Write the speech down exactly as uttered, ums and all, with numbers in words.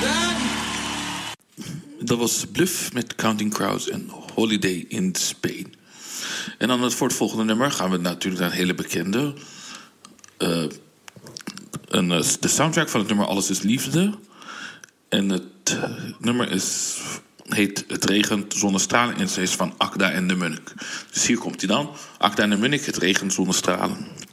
Dat was Bluff met Counting Crows en Holiday in Spain. En dan het, voor het volgende nummer gaan we natuurlijk naar een hele bekende. Uh, een, uh, de soundtrack van het nummer Alles is Liefde. En het uh, nummer is, heet Het regent zonnestralen en ze is van Akda en de Munnik. Dus hier komt hij dan. Akda en de Munnik, Het regent zonnestralen.